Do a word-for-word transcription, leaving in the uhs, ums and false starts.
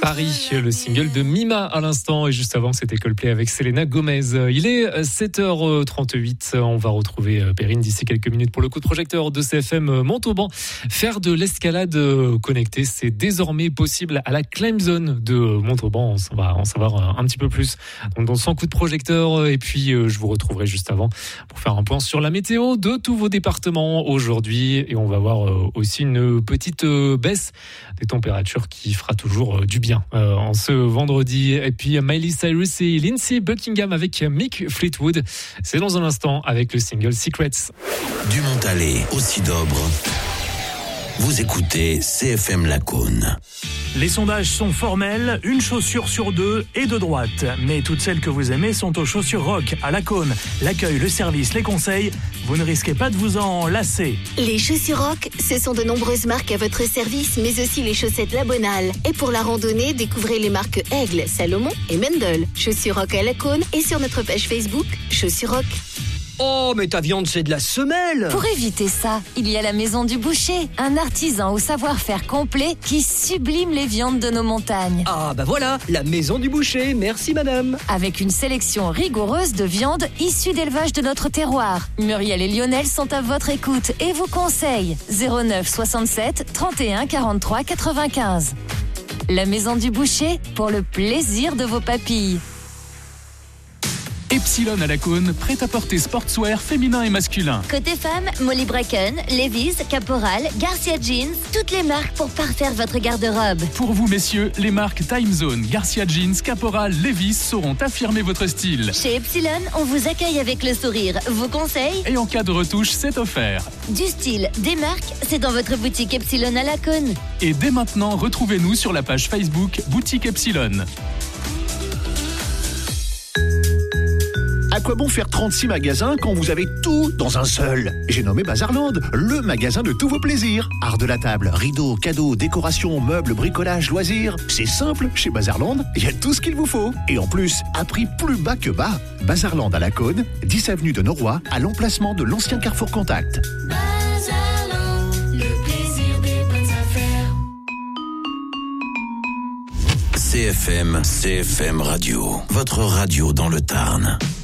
Paris, le single de Mima à l'instant. Et juste avant, c'était Coldplay avec Selena Gomez. Il est sept heures trente-huit. On va retrouver Perrine d'ici quelques minutes pour le coup de projecteur de C F M Montauban. Faire de l'escalade connectée, c'est désormais possible à la Climb Zone de Montauban. On va en savoir un petit peu plus donc dans son coup de projecteur. Et puis, je vous retrouverai juste avant pour faire un point sur la météo de tous vos départements aujourd'hui. Et on va voir aussi une petite baisse des températures qui fera toujours du bien euh, en ce vendredi. Et puis Miley Cyrus et Lindsey Buckingham avec Mick Fleetwood. C'est dans un instant avec le single Secrets. Du Montalet au Sidobre. Vous écoutez C F M Lacaune. Les sondages sont formels, une chaussure sur deux est de droite. Mais toutes celles que vous aimez sont aux chaussures rock à Lacaune. L'accueil, le service, les conseils, vous ne risquez pas de vous en lasser. Les chaussures rock, ce sont de nombreuses marques à votre service, mais aussi les chaussettes La Bonale. Et pour la randonnée, découvrez les marques Aigle, Salomon et Mendel. Chaussures rock à Lacaune et sur notre page Facebook, Chaussures rock. Oh, mais ta viande, c'est de la semelle! Pour éviter ça, il y a la Maison du Boucher, un artisan au savoir-faire complet qui sublime les viandes de nos montagnes. Ah, bah voilà, la Maison du Boucher, merci madame! Avec une sélection rigoureuse de viandes issues d'élevage de notre terroir. Muriel et Lionel sont à votre écoute et vous conseillent zéro neuf soixante-sept trente et un quarante-trois quatre-vingt-quinze. La Maison du Boucher, pour le plaisir de vos papilles. Epsilon à Lacaune, prêt-à-porter sportswear féminin et masculin. Côté femme, Molly Bracken, Levi's, Caporal, Garcia Jeans, toutes les marques pour parfaire votre garde-robe. Pour vous messieurs, les marques Time Zone, Garcia Jeans, Caporal, Levi's sauront affirmer votre style. Chez Epsilon, on vous accueille avec le sourire, vos conseils. Et en cas de retouche, c'est offert. Du style, des marques, c'est dans votre boutique Epsilon à Lacaune. Et dès maintenant, retrouvez-nous sur la page Facebook Boutique Epsilon. À quoi bon faire trente-six magasins quand vous avez tout dans un seul? J'ai nommé Bazarland, le magasin de tous vos plaisirs. Art de la table, rideaux, cadeaux, décorations, meubles, bricolage, loisirs. C'est simple, chez Bazarland, il y a tout ce qu'il vous faut. Et en plus, à prix plus bas que bas. Bazarland à Lacaune, dix avenue de Noroy, à l'emplacement de l'ancien Carrefour Contact. Bazarland, le plaisir des bonnes affaires. C F M, C F M Radio, votre radio dans le Tarn.